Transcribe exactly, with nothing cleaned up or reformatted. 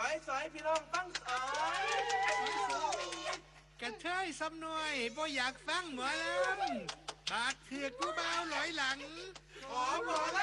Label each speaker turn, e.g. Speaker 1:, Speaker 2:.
Speaker 1: อยสอยพี่น้องฟังสอย
Speaker 2: กระเทยซ้ำหน่อยบ่อยากฟังหมอลำบาดเถือกผู้เบาหลอยหลัง
Speaker 1: ขอหมอล